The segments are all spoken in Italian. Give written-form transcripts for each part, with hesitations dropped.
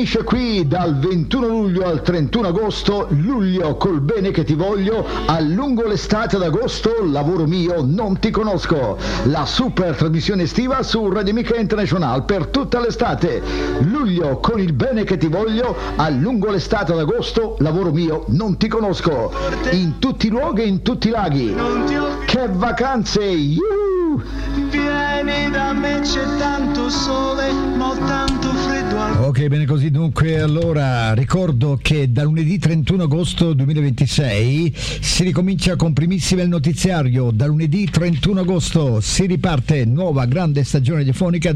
Finisce qui dal 21 luglio al 31 agosto, luglio col bene che ti voglio, a lungo l'estate ad agosto, lavoro mio, non ti conosco. La super trasmissione estiva su Radio Amica International per tutta l'estate. Luglio con il bene che ti voglio, a lungo l'estate ad agosto, lavoro mio, non ti conosco. In tutti i luoghi e in tutti i laghi. Che vacanze! Vieni da me, c'è tanto sole, ma ho tanto freddo al... Ok, bene così. Dunque, allora ricordo che da lunedì 31 agosto 2026 si ricomincia con primissime il notiziario. Da lunedì 31 agosto si riparte nuova grande stagione radiofonica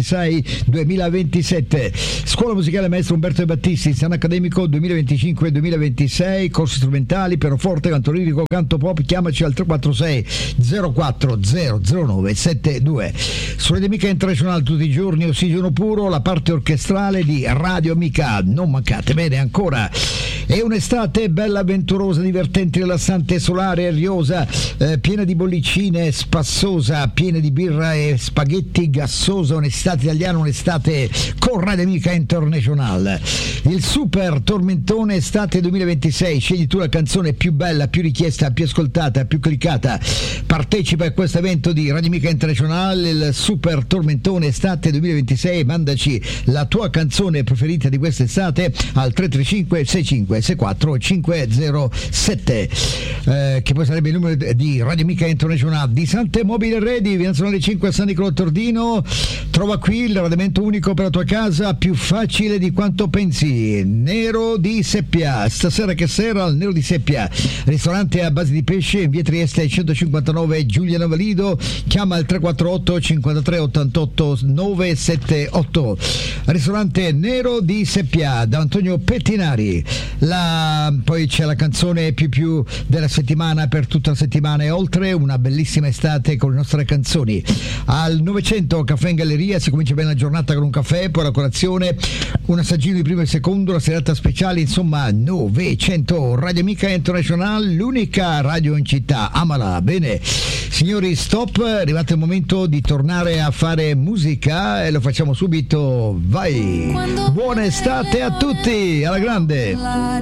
2026-2027. Scuola musicale maestro Umberto De Battisti, anno accademico 2025-2026, corsi strumentali, pianoforte, canto lirico, canto pop. Chiamaci al 346 04 009 72. Su Radio Amica International tutti i giorni, ossigeno puro, la parte orchestrale di Radio Amica, non mancate. Bene, ancora è un'estate bella, avventurosa, divertente, rilassante, solare, ariosa, piena di bollicine, spassosa, piena di birra e spaghetti, gassosa, un'estate italiana, un'estate con Radio Amica International. Il super tormentone estate 2026, scegli tu la canzone più bella, più richiesta, più ascoltata, più cliccata. Partecipa a questo evento di Radio Amica International, il super tormentone estate 2026. Mandaci la tua canzone preferita di quest'estate al 335 65 64 507, che poi sarebbe il numero di Radio Amica International di Sante Mobile Ready, Via Nazionale 5 a San Nicolò Tordino. Trova qui il radamento unico per la tua casa, più facile di quanto pensi. Nero di Seppia, stasera che sera al Nero di Seppia, ristorante a base di pesce in via Trieste 159 Giuliano Valido. Chiama al 348 53 88 978. Ristorante Nero di Seppia da Antonio Pettinari. Poi c'è la canzone più della settimana per tutta la settimana e oltre, una bellissima estate con le nostre canzoni. Al 900 Caffè in Galleria si comincia bene la giornata con un caffè, poi la colazione, un assaggino di primo e secondo, la serata speciale, insomma 900. Radio Amica International, l'unica radio in città, amala. Bene signori, stop, è arrivato il momento di tornare a fare musica e lo facciamo subito. Vai, buona estate a tutti, alla grande.